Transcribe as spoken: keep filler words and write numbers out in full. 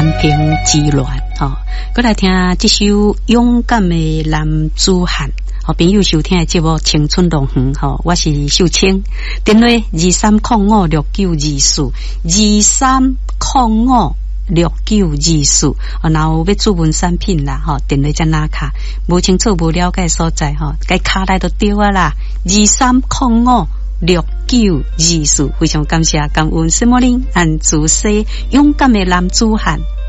安平之恋吼，过来听这首勇敢的男子汉。好，朋友收听的节目《青春龙园》吼，我是秀清，电话二三零五六九二四二三零五六九二四，然后要注文产品啦，吼，电话再拿卡，无清楚无了解所在吼，该卡来都对啊啦，二三零五六九二四，非常感谢感恩什么林安主席勇敢的男子汉。